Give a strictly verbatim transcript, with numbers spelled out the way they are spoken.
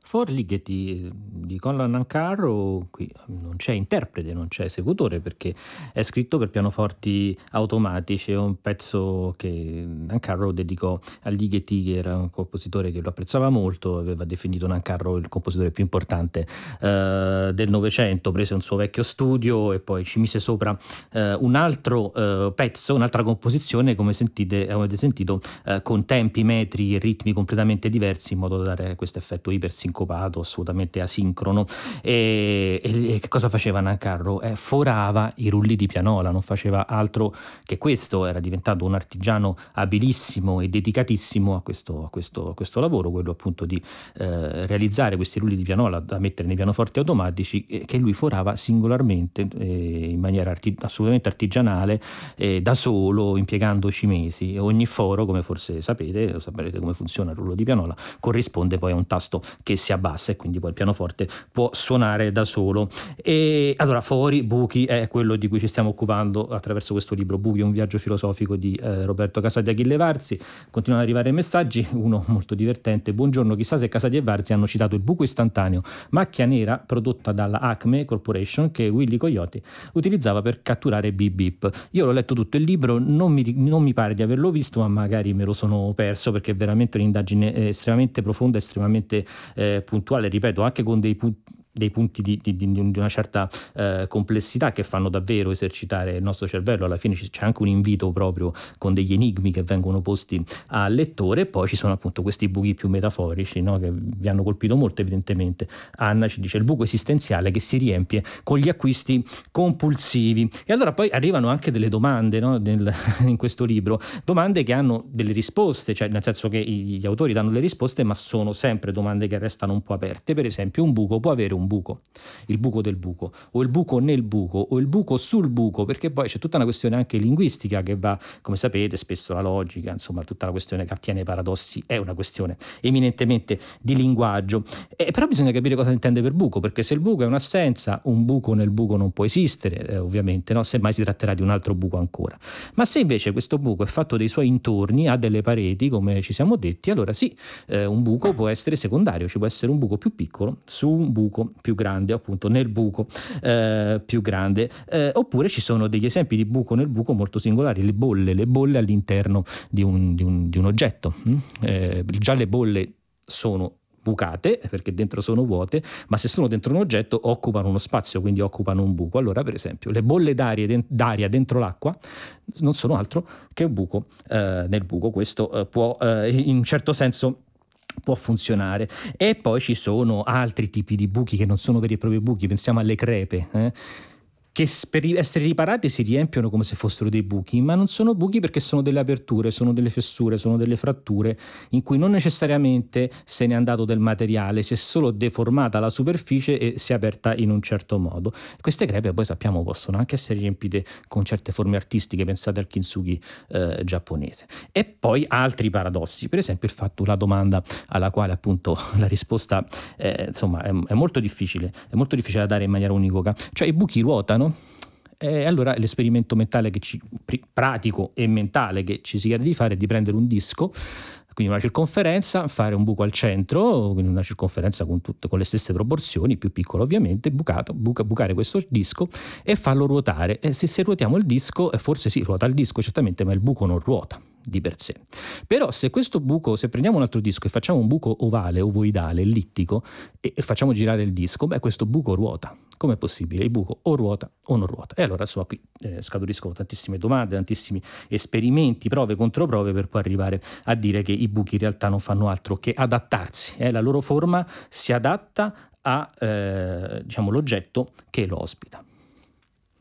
Four Ligeti di Conlon Nancarrow, qui non c'è interprete, non c'è esecutore perché è scritto per pianoforti automatici, è un pezzo che Nancarrow dedicò a Ligeti, che era un compositore che lo apprezzava molto, aveva definito Nancarrow il compositore più importante eh, del Novecento, prese un suo vecchio studio e poi ci mise sopra eh, un altro eh, pezzo, un'altra composizione, come sentite, avete sentito, eh, con tempi, metri e ritmi completamente diversi, in modo da dare questo effetto ipersincopato, assolutamente asincrono. E, e, e che cosa faceva Nancarrow? Eh, forava i rulli di pianola, non faceva altro che questo, era diventato un artigiano abilissimo e dedicatissimo a questo, a questo, a questo lavoro, quello appunto di eh, realizzare questi rulli di pianola da mettere nei pianoforti automatici, eh, che lui forava singolarmente, eh, in maniera arti- assolutamente artigianale, eh, da solo, impiegandoci mesi. E ogni foro, come forse sapete, lo saprete come funziona il rullo di pianola, corrisponde poi a un tasto che si abbassa e quindi poi il pianoforte può suonare da solo. E allora Fori, Buchi è quello di cui ci stiamo occupando attraverso questo libro, Buchi, un viaggio filosofico di eh, Roberto Casati Achille Varzi. Continuano ad arrivare messaggi, uno molto divertente: buongiorno, chissà se Casati e Varzi hanno citato il buco istantaneo, macchia nera prodotta dalla Acme Corporation che Willy Coyote utilizzava per catturare Beep Beep. Io l'ho letto tutto il libro, non mi, non mi pare di averlo visto, ma magari me lo sono perso, perché è veramente un'indagine estremamente profonda, estremamente eh, puntuale, ripeto, anche con dei punti dei punti di, di, di una certa eh, complessità che fanno davvero esercitare il nostro cervello. Alla fine c'è anche un invito proprio con degli enigmi che vengono posti al lettore, e poi ci sono appunto questi buchi più metaforici, no? Che vi hanno colpito molto evidentemente. Anna ci dice il buco esistenziale che si riempie con gli acquisti compulsivi. E allora poi arrivano anche delle domande, no? Nel, in questo libro, domande che hanno delle risposte, cioè nel senso che gli autori danno le risposte, ma sono sempre domande che restano un po' aperte. Per esempio, un buco può avere un buco, il buco del buco, o il buco nel buco, o il buco sul buco, perché poi c'è tutta una questione anche linguistica che va, come sapete, spesso la logica, insomma tutta la questione che attiene ai paradossi è una questione eminentemente di linguaggio. E però bisogna capire cosa intende per buco, perché se il buco è un'assenza, un buco nel buco non può esistere, eh, ovviamente, no? Semmai si tratterà di un altro buco ancora. Ma se invece questo buco è fatto dei suoi intorni, ha delle pareti, come ci siamo detti, allora sì, eh, un buco può essere secondario, ci può essere un buco più piccolo su un buco più grande, appunto nel buco eh, più grande, eh, oppure ci sono degli esempi di buco nel buco molto singolari, le bolle, le bolle all'interno di un, di un, di un oggetto. Eh, già le bolle sono bucate perché dentro sono vuote, ma se sono dentro un oggetto occupano uno spazio, quindi occupano un buco. Allora, per esempio, le bolle d'aria, d'aria dentro l'acqua non sono altro che un buco eh, nel buco. Questo eh, può eh, in un certo senso può funzionare. E poi ci sono altri tipi di buchi che non sono veri e propri buchi, pensiamo alle crepe, eh? che per essere riparate si riempiono come se fossero dei buchi, ma non sono buchi perché sono delle aperture, sono delle fessure, sono delle fratture in cui non necessariamente se n'è andato del materiale, si è solo deformata la superficie e si è aperta in un certo modo. Queste crepe poi sappiamo possono anche essere riempite con certe forme artistiche, pensate al kintsugi eh, giapponese. E poi altri paradossi, per esempio il fatto, la domanda alla quale appunto la risposta eh, insomma è, è molto difficile, è molto difficile da dare in maniera univoca, cioè i buchi ruotano. E allora l'esperimento mentale che ci, pratico e mentale che ci si chiede di fare è di prendere un disco, quindi una circonferenza, fare un buco al centro, quindi una circonferenza con, tutte, con le stesse proporzioni, più piccola ovviamente, bucato, buca, bucare questo disco e farlo ruotare. E se, se ruotiamo il disco, forse sì, ruota il disco certamente, ma il buco non ruota di per sé. Però se questo buco, se prendiamo un altro disco e facciamo un buco ovale, ovoidale, ellittico, e, e facciamo girare il disco, beh, questo buco ruota. Com'è possibile? Il buco o ruota o non ruota. E allora insomma qui eh, scaturiscono tantissime domande, tantissimi esperimenti, prove, controprove, per poi arrivare a dire che i buchi in realtà non fanno altro che adattarsi. Eh? La loro forma si adatta a eh, diciamo, l'oggetto che lo ospita.